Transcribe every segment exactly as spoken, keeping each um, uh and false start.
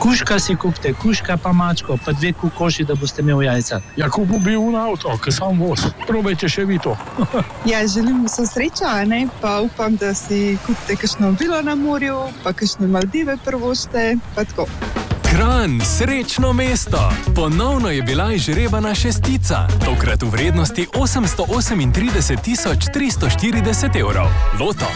Kuška si kupite, kuška pa mačko, pa dve kokoši, da boste imeli jajca. Ja, kupil bi un avto, ki sam voz. Probajte še vi to. Ja, želim vso srečo, ne? Pa upam, da si kupite kakšno vilo na morju, pa kakšne Maldive prvošte, pa tako. Kranj, srečno mesto. Ponovno je bila izžrebana šestica, tokrat v vrednosti osemsto osemintrideset tisoč tristo štirideset evrov. Loto.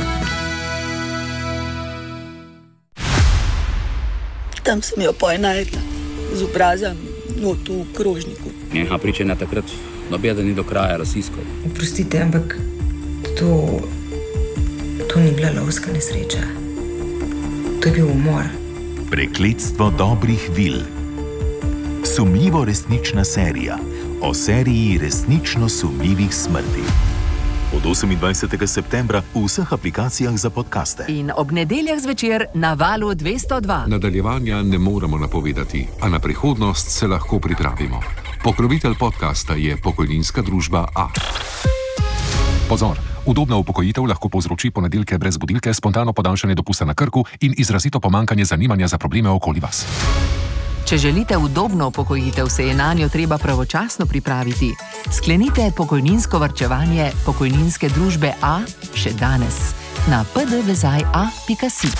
Tam sem jo poj najdla, z obrazom, no, tu v krožniku. Njeha pričanja takrat nobeda ni do kraja razsiskal. Oprostite, ampak to, to ni bila lovska nesreča. To je bil umor. Prekletstvo dobrih vil. Sumljivo resnična serija o seriji resnično sumljivih smrti. Od osemindvajsetega septembra v vseh aplikacijah za podcaste. In ob nedeljah zvečer na Valu dvesto dva. Nadaljevanja ne moremo napovedati, a na prihodnost se lahko pripravimo. Pokrovitelj podcasta je pokojninska družba A. Pozor! Udobna upokojitev lahko povzroči ponedeljke brez budilke, spontano podaljšanje dopusta na Krku in izrazito pomankanje zanimanja za probleme okoli vas. Če želite udobno upokojitev, se je nanjo treba pravočasno pripraviti. Sklenite pokojninsko varčevanje pokojninske družbe A še danes na p d vezaj a pika si.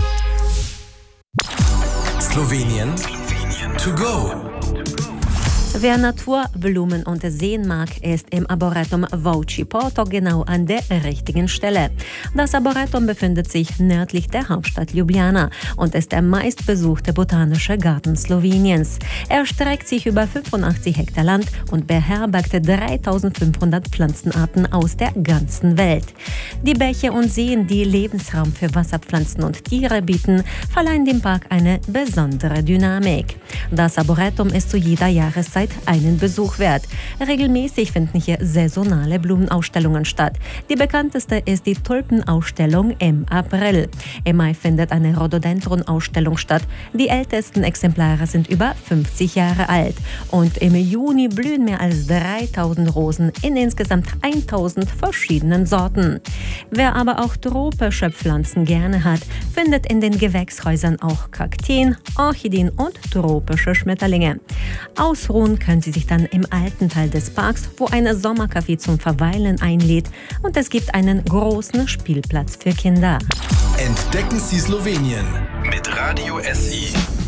Slowenien to go. Wer Natur, Blumen und sehen mag, ist im Arboretum Vouci Porto genau an der richtigen Stelle. Das Arboretum befindet sich nördlich der Hauptstadt Ljubljana und ist der meistbesuchte botanische Garten Sloweniens. Er streckt sich über fünfundachtzig Hektar Land und beherbergt dreitausendfünfhundert Pflanzenarten aus der ganzen Welt. Die Bäche und Seen, die Lebensraum für Wasserpflanzen und Tiere bieten, verleihen dem Park eine besondere Dynamik. Das Arboretum ist zu jeder Jahreszeit einen Besuch wert. Regelmäßig finden hier saisonale Blumenausstellungen statt. Die bekannteste ist die Tulpenausstellung im April. Im Mai findet eine Rhododendron-Ausstellung statt. Die ältesten Exemplare sind über fünfzig Jahre alt. Und im Juni blühen mehr als dreitausend Rosen in insgesamt tausend verschiedenen Sorten. Wer aber auch tropische Pflanzen gerne hat, findet in den Gewächshäusern auch Kakteen, Orchideen und tropische Schmetterlinge. Ausruhen können Sie sich dann im alten Teil des Parks, wo ein Sommercafé zum Verweilen einlädt, und es gibt einen großen Spielplatz für Kinder. Entdecken Sie Slowenien mit Radio S I.